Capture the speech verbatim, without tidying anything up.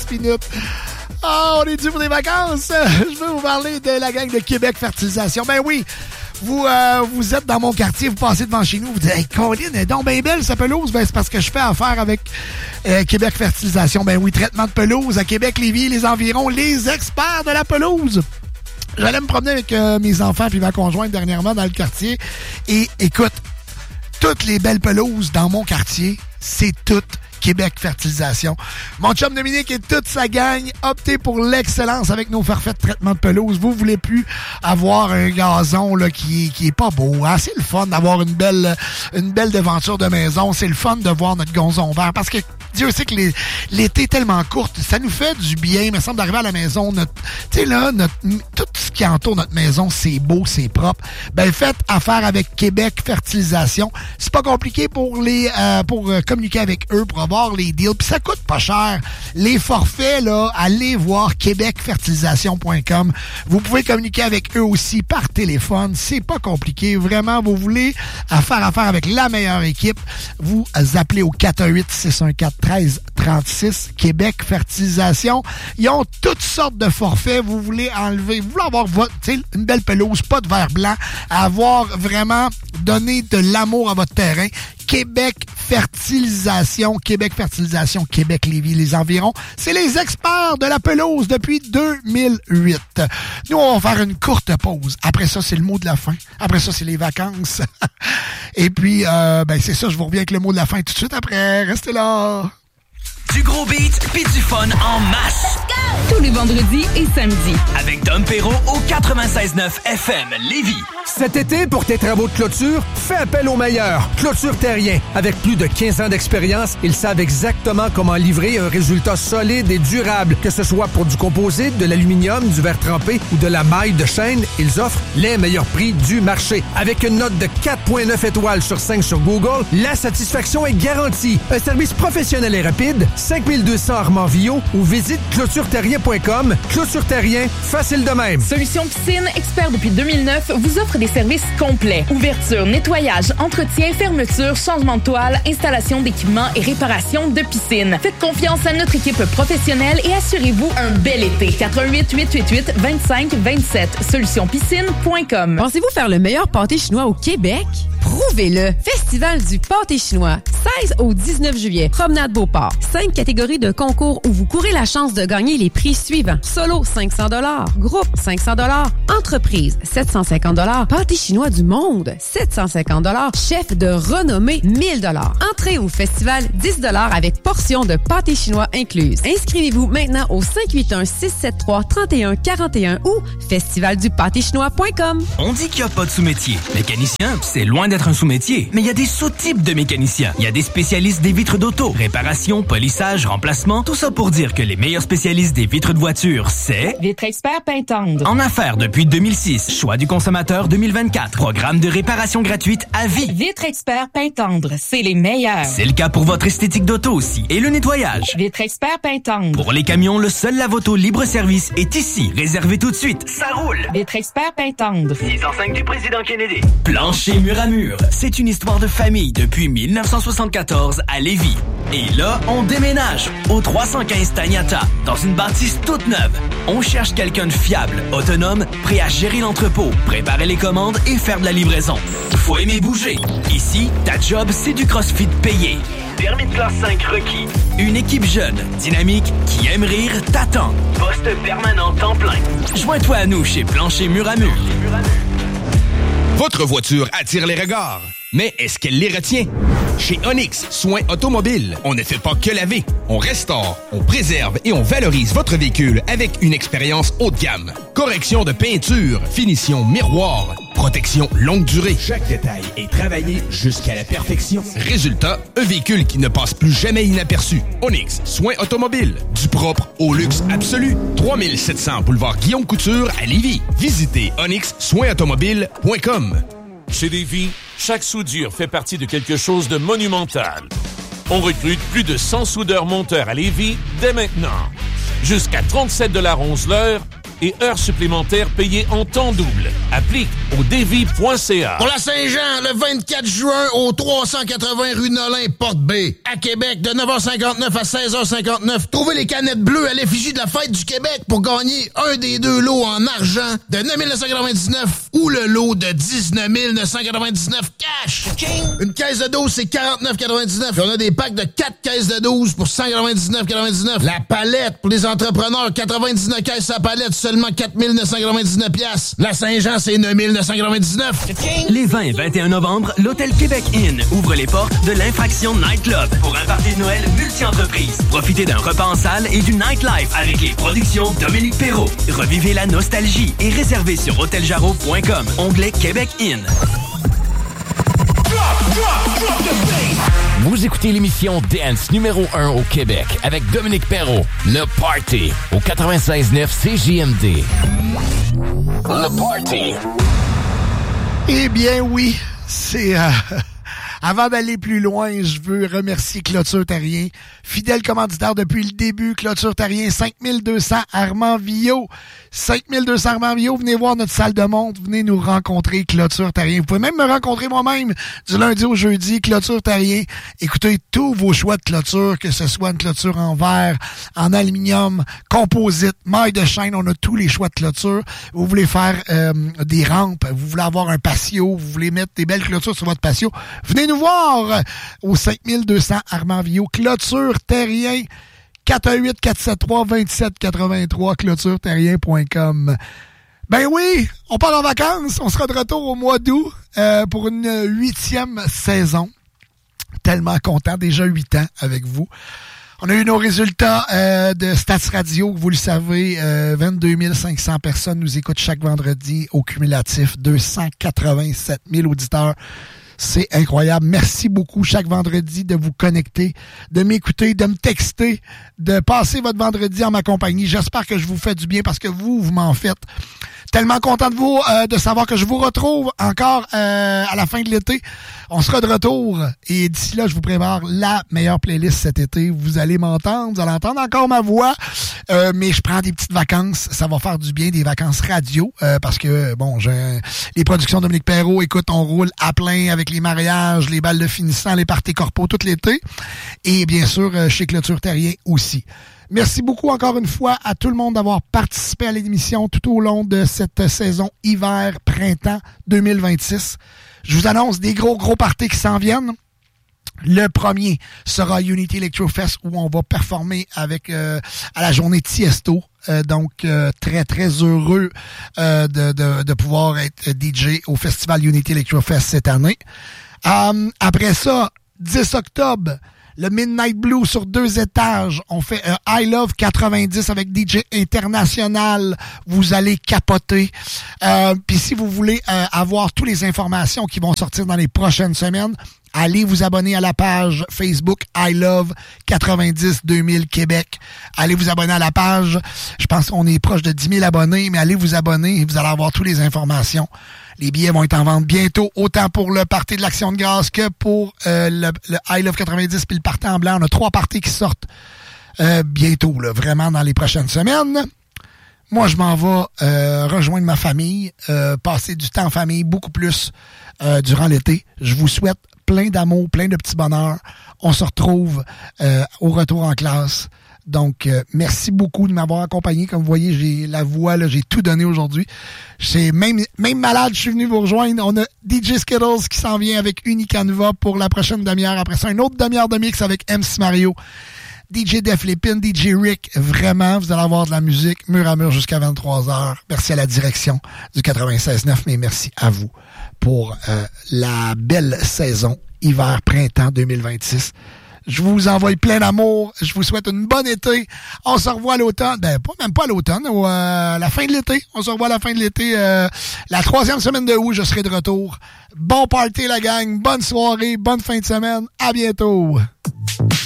minutes. Oh, on est dû pour des vacances. Je veux vous parler de la gang de Québec Fertilisation. Ben oui, vous euh, vous êtes dans mon quartier, vous passez devant chez nous, vous dites « Hey, Colin, elle est donc bien belle, sa pelouse. » Ben, c'est parce que je fais affaire avec euh, Québec Fertilisation. Ben oui, traitement de pelouse à Québec, Lévis, les environs, les experts de la pelouse. J'allais me promener avec euh, mes enfants puis ma conjointe dernièrement dans le quartier. Et écoute, toutes les belles pelouses dans mon quartier, c'est toutes Québec Fertilisation. Mon chum Dominique et toute sa gang, optez pour l'excellence avec nos forfaits de traitement de pelouse. Vous voulez plus avoir un gazon là, qui, est, qui est pas beau. Hein? C'est le fun d'avoir une belle, une belle devanture de maison. C'est le fun de voir notre gazon vert parce que Dieu sait que les, l'été est tellement courte, ça nous fait du bien. Il me semble d'arriver à la maison, notre, tu sais là, notre, tout ce qui entoure notre maison, c'est beau, c'est propre. Ben faites affaire avec Québec Fertilisation. C'est pas compliqué pour les, euh, pour euh, communiquer avec eux, pour avoir les deals. Puis ça coûte pas cher. Les forfaits là, allez voir québec fertilisation point com. Vous pouvez communiquer avec eux aussi par téléphone. C'est pas compliqué. Vraiment, vous voulez faire affaire avec la meilleure équipe. Vous appelez au quatre un huit, six un quatre, un trois trois six Québec Fertilisation. Ils ont toutes sortes de forfaits. Vous voulez enlever, vous voulez avoir votre, une belle pelouse, pas de verre blanc, avoir vraiment donné de l'amour à votre terrain. Québec Fertilisation, Québec Fertilisation, Québec Lévis, les environs. C'est les experts de la pelouse depuis deux mille huit. Nous, on va faire une courte pause. Après ça, c'est le mot de la fin. Après ça, c'est les vacances. Et puis, euh, ben c'est ça, je vous reviens avec le mot de la fin tout de suite après. Restez là. Du gros beat pis du fun en masse. Tous les vendredis et samedis. Avec Dom Perrault au quatre-vingt-seize neuf F M Lévis. Cet été, pour tes travaux de clôture, fais appel aux meilleurs. Clôture Terrien. Avec plus de quinze ans d'expérience, ils savent exactement comment livrer un résultat solide et durable. Que ce soit pour du composite, de l'aluminium, du verre trempé ou de la maille de chêne, ils offrent les meilleurs prix du marché. Avec une note de quatre virgule neuf étoiles sur cinq sur Google, la satisfaction est garantie. Un service professionnel et rapide, cinq mille deux cents Armand-Villot ou visite clôture terrien point com. Clôture Terrien, facile de même. Solution Piscine, expert depuis deux mille neuf, vous offre des services complets. Ouverture, nettoyage, entretien, fermeture, changement de toile, installation d'équipements et réparation de piscine. Faites confiance à notre équipe professionnelle et assurez-vous un bel été. quatre un huit, huit huit huit, deux cinq deux sept. solution piscine point com. Pensez-vous faire le meilleur pâté chinois au Québec? Prouvez-le! Festival du pâté chinois, seize au dix-neuf juillet, Promenade Beauport. Cinq catégories de concours où vous courez la chance de gagner les prix suivants. Solo, cinq cents dollars. Groupe, cinq cents dollars. Entreprise, sept cent cinquante dollars. Pâté chinois du monde, sept cent cinquante dollars. Chef de renommée, mille dollars. Entrée au festival, dix dollars avec portion de pâté chinois incluse. Inscrivez-vous maintenant au cinq huit un, six sept trois, trois un quatre un ou festival du pâté chinois point com. On dit qu'il n'y a pas de sous-métier. Mécanicien, c'est loin d'être un sous-métier. Mais il y a des sous-types de mécaniciens. Il y a des spécialistes des vitres d'auto, réparation, polissage, remplacement. Tout ça pour dire que les meilleurs spécialistes des vitres de voiture, c'est... Vitre Expert Pintendre. En affaires depuis deux mille six. Choix du consommateur deux mille vingt-quatre. Programme de réparation gratuite à vie. Vitre Expert Pintendre, c'est les meilleurs. C'est le cas pour votre esthétique d'auto aussi. Et le nettoyage. Vitre Expert Pintendre. Pour les camions, le seul lave-auto libre-service est ici. Réservé tout de suite. Ça roule. Vitre Expert Pintendre. six cent cinq du président Kennedy. Plancher mur à mur. C'est une histoire de famille depuis mille neuf cent soixante-quatorze à Lévis. Et là, on déménage au trois cent quinze Taniata, dans une bâtisse toute neuve. On cherche quelqu'un de fiable, autonome, prêt à gérer l'entrepôt, préparer les commandes et faire de la livraison. Faut aimer bouger. Ici, ta job, c'est du CrossFit payé. Permis de classe cinq requis. Une équipe jeune, dynamique, qui aime rire, t'attend. Poste permanent temps plein. Joins-toi à nous chez Plancher Mur à Mur. Votre voiture attire les regards, mais est-ce qu'elle les retient? Chez Onyx Soins Automobiles, on ne fait pas que laver. On restaure, on préserve et on valorise votre véhicule avec une expérience haut de gamme. Correction de peinture, finition miroir, protection longue durée. Chaque détail est travaillé jusqu'à la perfection. Résultat, un véhicule qui ne passe plus jamais inaperçu. Onyx Soins Automobiles, du propre au luxe absolu. trois mille sept cents boulevard Guillaume Couture à Lévis. Visitez onyx soins automobiles point com. Chez Lévis, chaque soudure fait partie de quelque chose de monumental. On recrute plus de cent soudeurs-monteurs à Lévis dès maintenant. Jusqu'à trente-sept dollars onze l'heure et heures supplémentaires payées en temps double. applique au dévi point c a. Pour la Saint-Jean, le vingt-quatre juin, au trois cent quatre-vingts rue Nolin, Porte-B, à Québec, de neuf heures cinquante-neuf à seize heures cinquante-neuf. Trouvez les canettes bleues à l'effigie de la Fête du Québec pour gagner un des deux lots en argent de neuf mille neuf cent quatre-vingt-dix-neuf ou le lot de dix-neuf mille neuf cent quatre-vingt-dix-neuf cash. Une caisse de douze, c'est quarante-neuf quatre-vingt-dix-neuf. Puis on a des packs de quatre caisses de douze pour cent quatre-vingt-dix-neuf quatre-vingt-dix-neuf. La palette pour les entrepreneurs, quatre-vingt-dix-neuf caisses à palette, seulement quatre mille neuf cent quatre-vingt-dix-neuf piastres. La Saint-Jean, c'est neuf mille neuf cent quatre-vingt-dix-neuf. Les vingt et vingt et un novembre, l'Hôtel Québec Inn ouvre les portes de l'Infraction Nightclub pour un party de Noël multi-entreprise. Profitez d'un repas en salle et du nightlife avec les productions Dominique Perrault. Revivez la nostalgie et réservez sur hôtel jarreau point com, onglet Québec Inn. Vous écoutez l'émission Dance numéro un au Québec avec Dominique Perrault. Le Party au quatre-vingt-seize neuf C J M D. Le Party. Eh bien oui, c'est... Euh, avant d'aller plus loin, je veux remercier Clôture Terrien, fidèle commanditaire depuis le début. Clôture Terrien, cinq mille deux cents Armand-Villot. cinq mille deux cents Armand-Villot, venez voir notre salle de montre, venez nous rencontrer, Clôture Terrien. Vous pouvez même me rencontrer moi-même du lundi au jeudi, Clôture Terrien. Écoutez tous vos choix de clôture, que ce soit une clôture en verre, en aluminium, composite, maille de chaîne, on a tous les choix de clôture. Vous voulez faire euh, des rampes, vous voulez avoir un patio, vous voulez mettre des belles clôtures sur votre patio, venez nous voir au cinq mille deux cents Armand-Villot, Clôture Terrien, quatre un huit quatre sept trois deux sept huit trois, clôture terrien point com. Ben oui, on part en vacances, on sera de retour au mois d'août euh, pour une huitième saison. Tellement content, déjà huit ans avec vous. On a eu nos résultats euh, de Stats Radio, vous le savez, euh, vingt-deux mille cinq cents personnes nous écoutent chaque vendredi au cumulatif, deux cent quatre-vingt-sept mille auditeurs. C'est incroyable. Merci beaucoup chaque vendredi de vous connecter, de m'écouter, de me texter, de passer votre vendredi en ma compagnie. J'espère que je vous fais du bien parce que vous, vous m'en faites. Tellement content de vous, euh, de savoir que je vous retrouve encore euh, à la fin de l'été. On sera de retour et d'ici là, je vous prépare la meilleure playlist cet été. Vous allez m'entendre, vous allez entendre encore ma voix, euh, mais je prends des petites vacances. Ça va faire du bien, des vacances radio, euh, parce que, bon, j'ai les productions Dominique Perrault, écoute, on roule à plein avec les mariages, les balles de finissant, les parties corpo tout l'été. Et bien sûr, euh, chez Clôture Terrien aussi. Merci beaucoup encore une fois à tout le monde d'avoir participé à l'émission tout au long de cette saison hiver-printemps deux mille vingt-six. Je vous annonce des gros, gros parties qui s'en viennent. Le premier sera Unity Electrofest où on va performer avec euh, à la journée Tiesto. Euh, donc, euh, très, très heureux euh, de, de, de pouvoir être D J au Festival Unity Electrofest cette année. Euh, après ça, dix octobre, le Midnight Blue sur deux étages. On fait euh, I Love quatre-vingt-dix avec D J international. Vous allez capoter. Euh, Puis si vous voulez euh, avoir toutes les informations qui vont sortir dans les prochaines semaines, allez vous abonner à la page Facebook I Love quatre-vingt-dix deux mille Québec. Allez vous abonner à la page. Je pense qu'on est proche de dix mille abonnés, mais allez vous abonner et vous allez avoir toutes les informations. Les billets vont être en vente bientôt, autant pour le party de l'Action de grâce que pour euh, le, le I Love quatre-vingt-dix puis le party en blanc. On a trois parties qui sortent euh, bientôt, là, vraiment dans les prochaines semaines. Moi, je m'en vais euh, rejoindre ma famille, euh, passer du temps en famille, beaucoup plus euh, durant l'été. Je vous souhaite plein d'amour, plein de petits bonheurs. On se retrouve euh, au retour en classe. Donc, euh, merci beaucoup de m'avoir accompagné. Comme vous voyez, j'ai la voix, là, j'ai tout donné aujourd'hui. C'est même, même malade, je suis venu vous rejoindre. On a D J Skittles qui s'en vient avec Unicanva pour la prochaine demi-heure. Après ça, une autre demi-heure de mix avec M C Mario. D J Def Lépine, D J Rick, vraiment, vous allez avoir de la musique mur à mur jusqu'à vingt-trois heures. Merci à la direction du quatre-vingt-seize neuf, mais merci à vous pour euh, la belle saison hiver-printemps deux mille vingt-six. Je vous envoie plein d'amour. Je vous souhaite une bonne été. On se revoit à l'automne. Ben, pas, même pas à l'automne, ou euh, à la fin de l'été. On se revoit à la fin de l'été. Euh, la troisième semaine de août, je serai de retour. Bon party, la gang. Bonne soirée. Bonne fin de semaine. À bientôt.